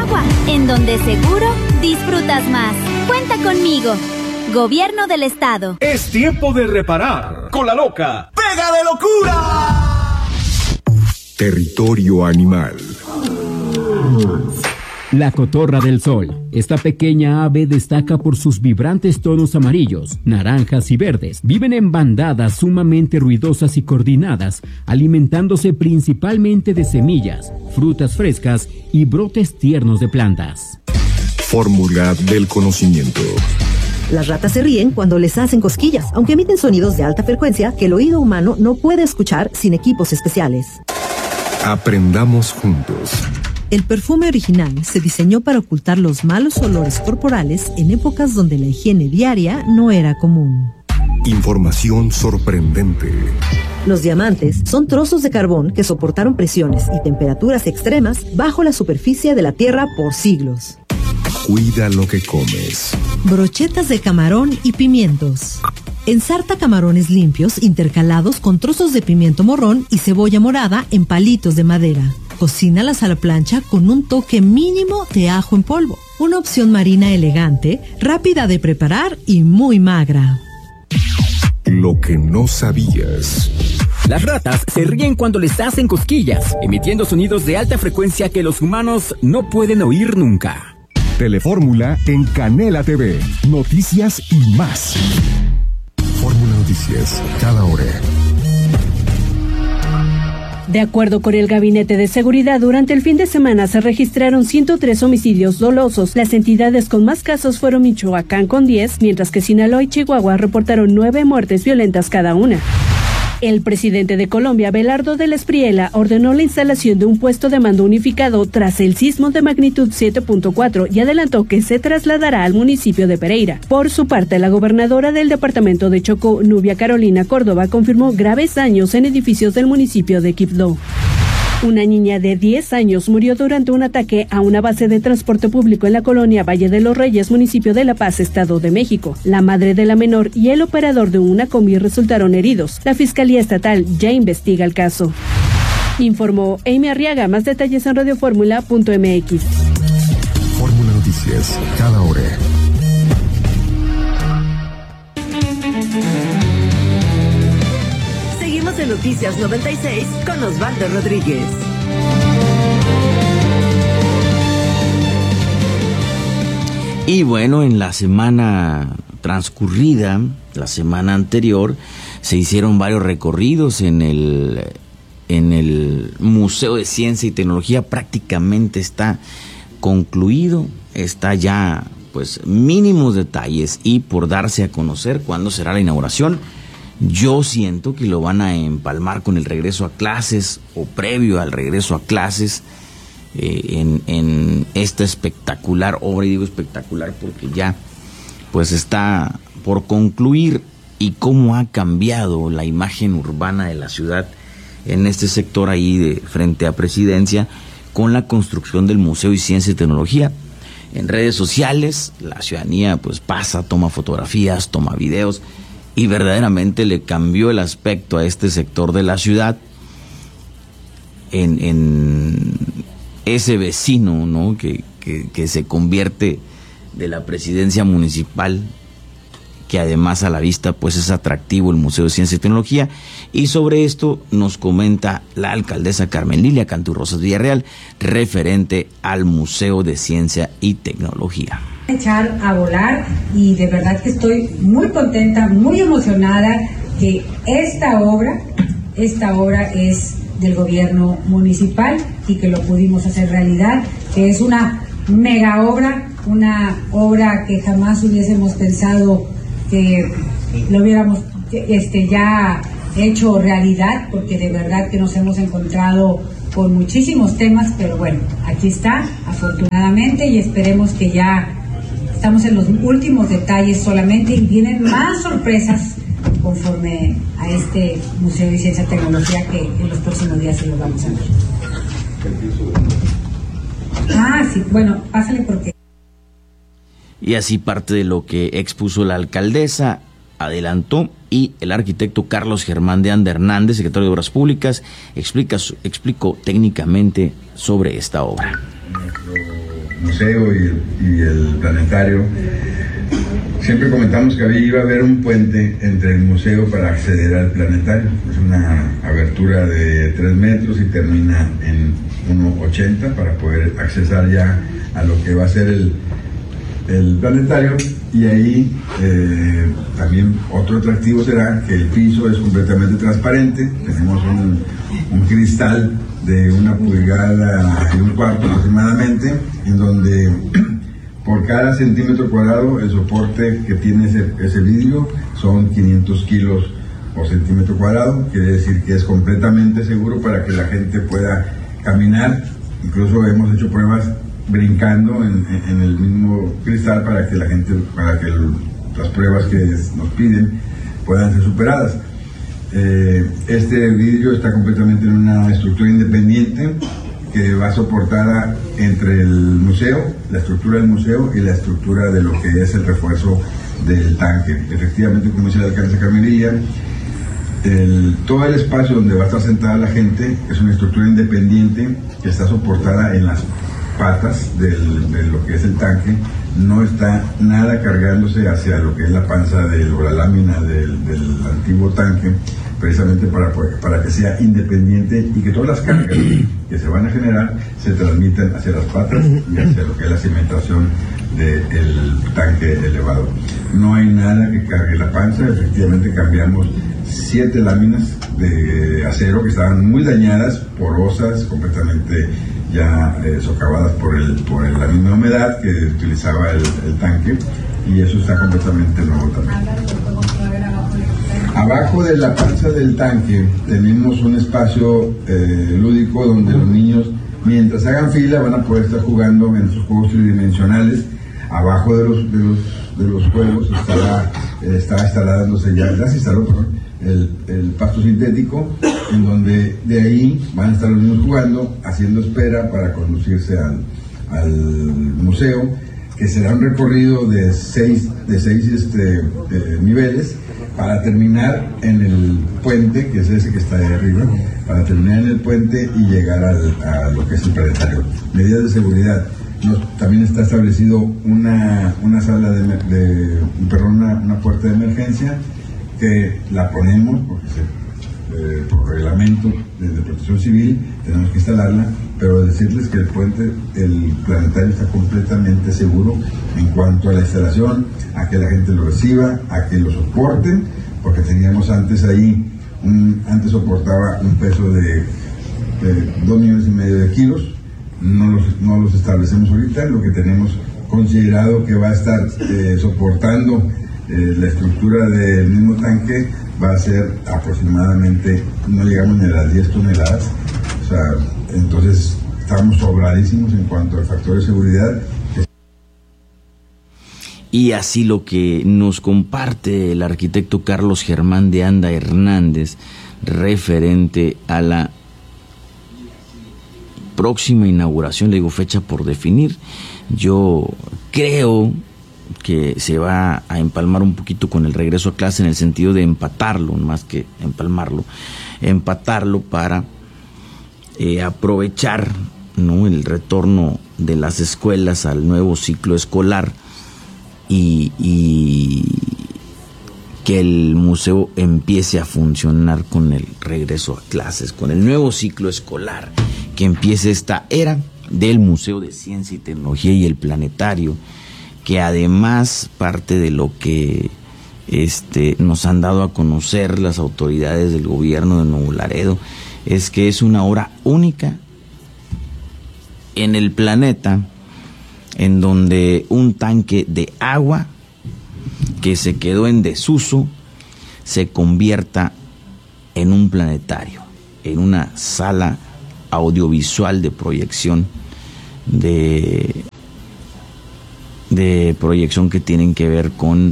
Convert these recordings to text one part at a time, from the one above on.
agua, en donde seguro disfrutas más. Cuenta conmigo. Gobierno del Estado. Es tiempo de reparar con la loca Pega de Locura. Territorio animal. La cotorra del sol. Esta pequeña ave destaca por sus vibrantes tonos amarillos, naranjas y verdes. Viven en bandadas sumamente ruidosas y coordinadas, alimentándose principalmente de semillas, frutas frescas y brotes tiernos de plantas. Fórmula del conocimiento. Las ratas se ríen cuando les hacen cosquillas, aunque emiten sonidos de alta frecuencia que el oído humano no puede escuchar sin equipos especiales. Aprendamos juntos. El perfume original se diseñó para ocultar los malos olores corporales en épocas donde la higiene diaria no era común. Información sorprendente. Los diamantes son trozos de carbón que soportaron presiones y temperaturas extremas bajo la superficie de la Tierra por siglos. Cuida lo que comes. Brochetas de camarón y pimientos. Ensarta camarones limpios intercalados con trozos de pimiento morrón y cebolla morada en palitos de madera. Cocínalas a la plancha con un toque mínimo de ajo en polvo. Una opción marina elegante, rápida de preparar y muy magra. Lo que no sabías. Las ratas se ríen cuando les hacen cosquillas, emitiendo sonidos de alta frecuencia que los humanos no pueden oír nunca. Telefórmula en Canela TV. Noticias y más. Fórmula Noticias, cada hora. De acuerdo con el Gabinete de Seguridad, durante el fin de semana se registraron 103 homicidios dolosos. Las entidades con más casos fueron Michoacán con 10, mientras que Sinaloa y Chihuahua reportaron 9 muertes violentas cada una. El presidente de Colombia, Abelardo del Espriella, ordenó la instalación de un puesto de mando unificado tras el sismo de magnitud 7.4 y adelantó que se trasladará al municipio de Pereira. Por su parte, la gobernadora del departamento de Chocó, Nubia Carolina Córdoba, confirmó graves daños en edificios del municipio de Quibdó. Una niña de 10 años murió durante un ataque a una base de transporte público en la colonia Valle de los Reyes, municipio de La Paz, Estado de México. La madre de la menor y el operador de una combi resultaron heridos. La Fiscalía Estatal ya investiga el caso. Informó Amy Arriaga. Más detalles en radioformula.mx. Fórmula Noticias, cada hora. De Noticias 96 con Osvaldo Rodríguez. Y bueno, en la semana transcurrida, la semana anterior, se hicieron varios recorridos en el Museo de Ciencia y Tecnología. Prácticamente está concluido, está ya pues mínimos detalles y por darse a conocer cuándo será la inauguración. Yo siento que lo van a empalmar con el regreso a clases o previo al regreso a clases en esta espectacular obra, y digo espectacular porque ya pues está por concluir, y cómo ha cambiado la imagen urbana de la ciudad en este sector ahí de frente a Presidencia con la construcción del Museo de Ciencia y Tecnología. En redes sociales la ciudadanía pues pasa, toma fotografías, toma videos, y verdaderamente le cambió el aspecto a este sector de la ciudad en ese vecino, ¿no? que se convierte de la presidencia municipal, que además a la vista pues es atractivo el Museo de Ciencia y Tecnología. Y sobre esto nos comenta la alcaldesa Carmen Lilia Cantú Rosas Villarreal, referente al Museo de Ciencia y Tecnología. Echar a volar, y de verdad que estoy muy contenta, muy emocionada que esta obra es del gobierno municipal y que lo pudimos hacer realidad, que es una mega obra, una obra que jamás hubiésemos pensado que lo hubiéramos ya hecho realidad, porque de verdad que nos hemos encontrado con muchísimos temas, pero bueno, aquí está, afortunadamente, y esperemos que ya estamos en los últimos detalles solamente, y vienen más sorpresas conforme a este Museo de Ciencia y Tecnología, que en los próximos días se los vamos a ver. Sí, bueno, pásale porque... Y así parte de lo que expuso la alcaldesa, adelantó, y el arquitecto Carlos Germán de Anda Hernández, secretario de Obras Públicas, explicó técnicamente sobre esta obra. Nuestro museo y el planetario, siempre comentamos que iba a haber un puente entre el museo para acceder al planetario. Es una abertura de 3 metros y termina en 1,80 para poder accesar ya a lo que va a ser el planetario. Y ahí también otro atractivo será que el piso es completamente transparente. Tenemos un cristal de 1,25 pulgadas aproximadamente, en donde por cada centímetro cuadrado el soporte que tiene ese vidrio son 500 kilos por centímetro cuadrado. Quiere decir que es completamente seguro para que la gente pueda caminar. Incluso hemos hecho pruebas brincando en el mismo cristal para que las pruebas que nos piden puedan ser superadas. Este vidrio está completamente en una estructura independiente que va soportada entre el museo, la estructura del museo y la estructura de lo que es el refuerzo del tanque. Efectivamente, como dice el alcalde Carmelilla, todo el espacio donde va a estar sentada la gente es una estructura independiente que está soportada en las patas de lo que es el tanque. No está nada cargándose hacia lo que es la panza o la lámina del antiguo tanque, precisamente para que sea independiente y que todas las cargas que se van a generar se transmitan hacia las patas y hacia lo que es la cimentación del tanque elevado. No hay nada que cargue la panza. Efectivamente cambiamos 7 láminas de acero que estaban muy dañadas, porosas, completamente ya socavadas por la misma humedad que utilizaba el tanque, y eso está completamente nuevo también. Abajo de la panza del tanque tenemos un espacio lúdico donde los niños, mientras hagan fila, van a poder estar jugando en esos juegos tridimensionales. Abajo de los juegos está instalándose ya se instaló, el pasto sintético, en donde de ahí van a estar los niños jugando, haciendo espera para conducirse al museo, que será un recorrido de 6 niveles, para terminar en el puente, que es ese que está ahí arriba, para terminar en el puente y llegar a lo que es el planetario. Medidas de seguridad. También está establecido una sala una puerta de emergencia, que la ponemos porque por reglamento de protección civil tenemos que instalarla, pero decirles que el planetario está completamente seguro en cuanto a la instalación, a que la gente lo reciba, a que lo soporten, porque teníamos antes ahí, antes soportaba un peso de 2,5 millones de kilos. No los establecemos ahorita. Lo que tenemos considerado que va a estar soportando la estructura del mismo tanque va a ser aproximadamente, no llegamos ni a las 10 toneladas. O sea, entonces estamos sobradísimos en cuanto al factor de seguridad. Y así lo que nos comparte el arquitecto Carlos Germán de Anda Hernández referente a la próxima inauguración. Le digo fecha por definir. Yo creo que se va a empalmar un poquito con el regreso a clase, en el sentido de empatarlo, más que empatarlo para aprovechar, ¿no?, el retorno de las escuelas al nuevo ciclo escolar, y que el museo empiece a funcionar con el regreso a clases, con el nuevo ciclo escolar, que empiece esta era del Museo de Ciencia y Tecnología y el Planetario, que además parte de lo que nos han dado a conocer las autoridades del gobierno de Nuevo Laredo es que es una obra única en el planeta, en donde un tanque de agua que se quedó en desuso se convierta en un planetario, en una sala audiovisual de proyección, de proyección que tienen que ver con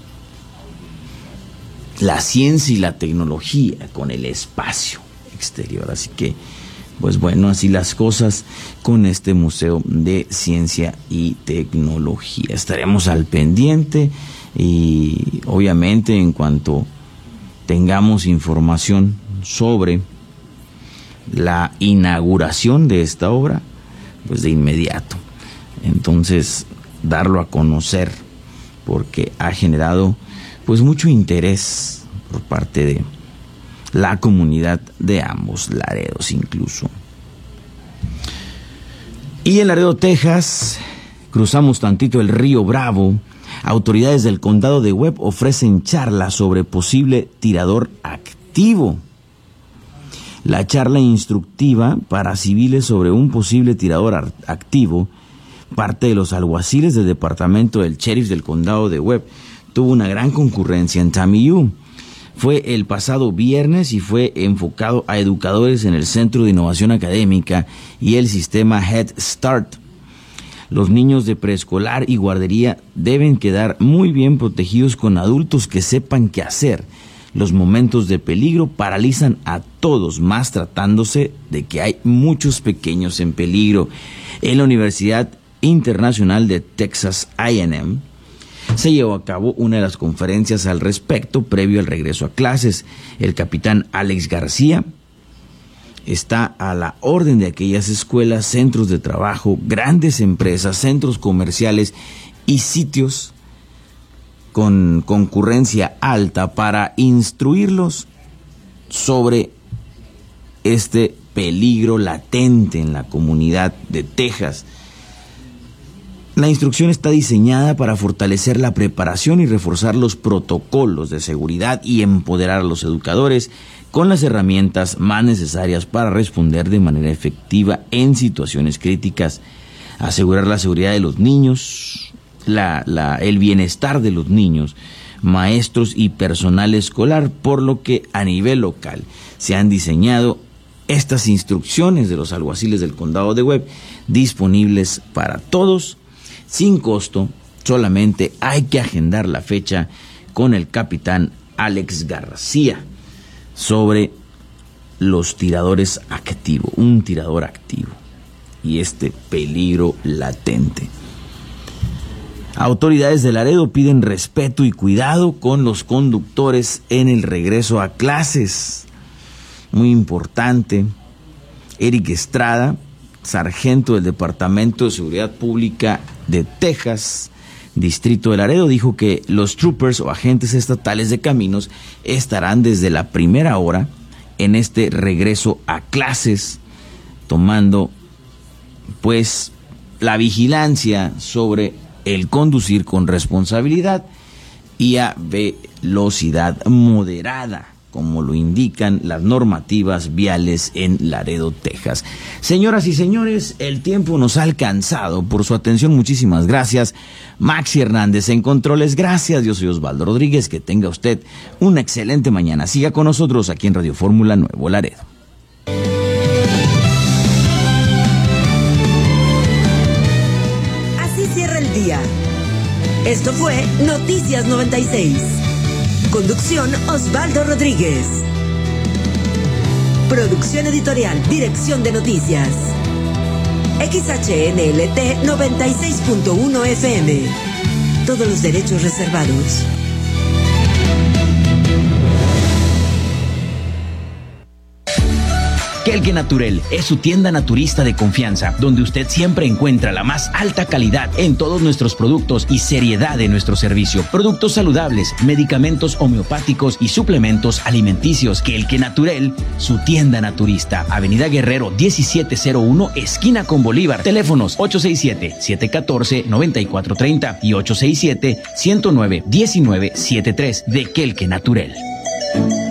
la ciencia y la tecnología, con el espacio exterior. Así que, pues bueno, así las cosas con este Museo de Ciencia y Tecnología. Estaremos al pendiente y obviamente en cuanto tengamos información sobre la inauguración de esta obra, pues de inmediato Entonces, darlo a conocer, porque ha generado pues mucho interés por parte de la comunidad de ambos Laredos incluso. Y en Laredo, Texas, cruzamos tantito el río Bravo. Autoridades del condado de Webb ofrecen charla sobre posible tirador activo. La charla instructiva para civiles sobre un posible tirador activo, parte de los alguaciles del departamento del sheriff del condado de Webb, tuvo una gran concurrencia en Tamiami. Fue el pasado viernes y fue enfocado a educadores en el Centro de Innovación Académica y el sistema Head Start. Los niños de preescolar y guardería deben quedar muy bien protegidos con adultos que sepan qué hacer. Los momentos de peligro paralizan a todos, más tratándose de que hay muchos pequeños en peligro. En la Universidad Internacional de Texas A&M se llevó a cabo una de las conferencias al respecto previo al regreso a clases. El capitán Alex García está a la orden de aquellas escuelas, centros de trabajo, grandes empresas, centros comerciales y sitios con concurrencia alta para instruirlos sobre este peligro latente en la comunidad de Texas. La instrucción está diseñada para fortalecer la preparación y reforzar los protocolos de seguridad y empoderar a los educadores con las herramientas más necesarias para responder de manera efectiva en situaciones críticas, asegurar la seguridad de los niños, el bienestar de los niños, maestros y personal escolar, por lo que a nivel local se han diseñado estas instrucciones de los alguaciles del condado de Webb disponibles para todos sin costo. Solamente hay que agendar la fecha con el capitán Alex García sobre los tiradores activos, un tirador activo y este peligro latente. Autoridades de Laredo piden respeto y cuidado con los conductores en el regreso a clases. Muy importante. Eric Estrada, sargento del Departamento de Seguridad Pública de Texas, Distrito de Laredo, dijo que los troopers o agentes estatales de caminos estarán desde la primera hora en este regreso a clases, tomando pues la vigilancia sobre el conducir con responsabilidad y a velocidad moderada, como lo indican las normativas viales en Laredo, Texas. Señoras y señores, el tiempo nos ha alcanzado. Por su atención, muchísimas gracias. Maxi Hernández en controles, gracias. Yo soy Osvaldo Rodríguez. Que tenga usted una excelente mañana. Siga con nosotros aquí en Radio Fórmula Nuevo Laredo. Así cierra el día. Esto fue Noticias 96. Conducción Osvaldo Rodríguez. Producción editorial, dirección de noticias. XHNLT 96.1 FM. Todos los derechos reservados. Kelke Naturel es su tienda naturista de confianza, donde usted siempre encuentra la más alta calidad en todos nuestros productos y seriedad en nuestro servicio. Productos saludables, medicamentos homeopáticos y suplementos alimenticios. Kelke Naturel, su tienda naturista. Avenida Guerrero 1701, esquina con Bolívar. Teléfonos 867-714-9430 y 867-109-1973 de Kelke Naturel.